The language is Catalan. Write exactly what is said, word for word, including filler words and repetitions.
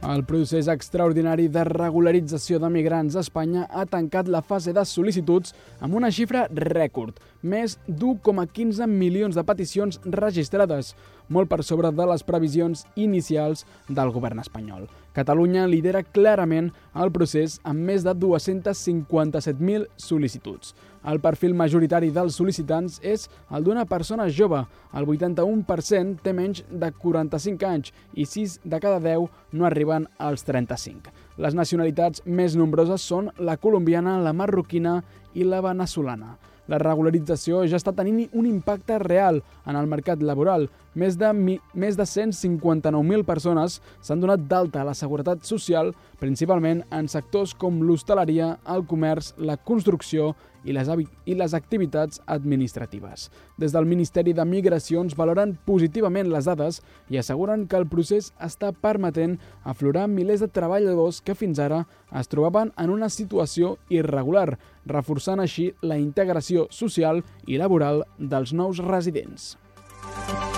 El procés extraordinari de regularització de migrants a Espanya ha tancat la fase de sol·licituds amb una xifra rècord, més d'u coma quinze milions de peticions registrades, molt per sobre de les previsions inicials del govern espanyol. Catalunya lidera clarament el procés amb més de dos-cents cinquanta-set mil sol·licituds. El perfil majoritari dels sol·licitants és el d'una persona jove. El vuitanta-u per cent té menys de quaranta-cinc anys i sis de cada deu no arriben als trenta-cinc. Les nacionalitats més nombroses són la colombiana, la marroquina i la veneçolana. La regularització ja està tenint un impacte real en el mercat laboral. Més de, mi, més de cent cinquanta-nou mil persones s'han donat d'alta a la Seguretat Social, principalment en sectors com l'hostaleria, el comerç, la construcció i les, i les activitats administratives. Des del Ministeri de Migracions valoren positivament les dades i asseguren que el procés està permetent aflorar milers de treballadors que fins ara es trobaven en una situació irregular, reforçant així la integració social i laboral dels nous residents.